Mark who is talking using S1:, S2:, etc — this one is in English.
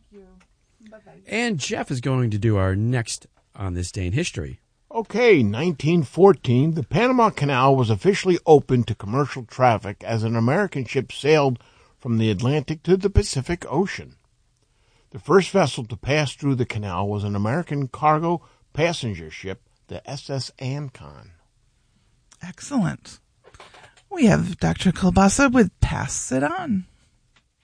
S1: you. Bye-bye.
S2: And Jeff is going to do our next On This Day in History.
S3: Okay, 1914, the Panama Canal was officially opened to commercial traffic as an American ship sailed from the Atlantic to the Pacific Ocean. The first vessel to pass through the canal was an American cargo passenger ship, the SS Ancon.
S1: Excellent. We have Dr. Kilbasa with Pass It On.